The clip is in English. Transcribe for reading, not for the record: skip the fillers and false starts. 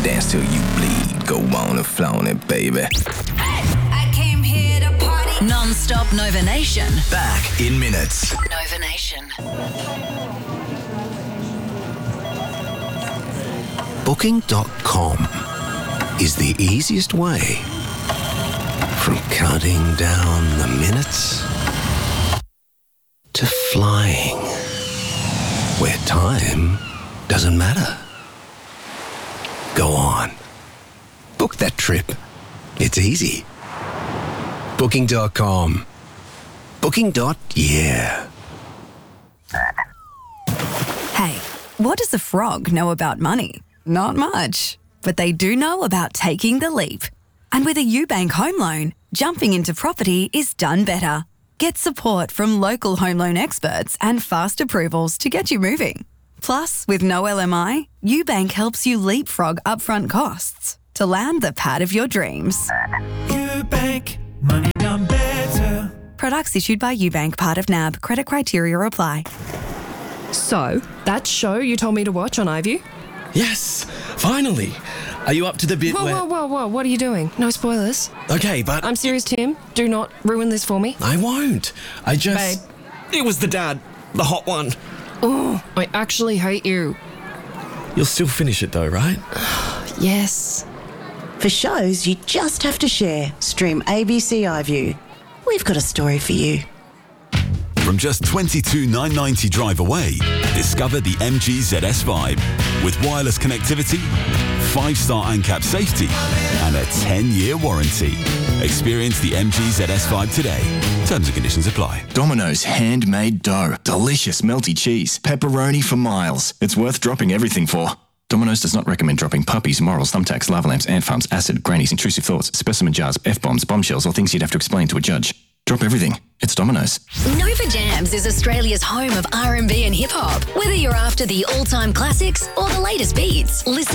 Dance till you bleed. Go on and flaunt it, baby. I came here to party. Non-stop Nova Nation. Back in minutes. Nova Nation. Booking.com is the easiest way from counting down the minutes to flying where time doesn't matter. Go on. Book that trip. It's easy. Booking.com. Booking.yeah. Hey, what does a frog know about money? Not much. But they do know about taking the leap. And with a UBank home loan, jumping into property is done better. Get support from local home loan experts and fast approvals to get you moving. Plus, with no LMI, UBank helps you leapfrog upfront costs to land the pad of your dreams. UBank, money done better. Products issued by UBank, part of NAB. Credit criteria apply. So, that show you told me to watch on iView? Yes, finally. Are you up to the bit where... Whoa, what are you doing? No spoilers. Okay, but... I'm serious, Tim. Do not ruin this for me. I won't. I just... Babe. It was the dad. The hot one. Oh, I actually hate you. You'll still finish it though, right? Yes. For shows you just have to share, stream ABC iView. We've got a story for you. From just $22,990 drive away, discover the MG ZS Vibe. With wireless connectivity, 5-star ANCAP safety, and a 10-year warranty. Experience the MG ZS Vibe today. Terms and conditions apply. Domino's handmade dough. Delicious melty cheese. Pepperoni for miles. It's worth dropping everything for. Domino's does not recommend dropping puppies, morals, thumbtacks, lava lamps, ant farms, acid, grannies, intrusive thoughts, specimen jars, F-bombs, bombshells, or things you'd have to explain to a judge. Drop everything. It's Domino's. Nova Jams is Australia's home of R&B and hip-hop. Whether you're after the all-time classics or the latest beats, listen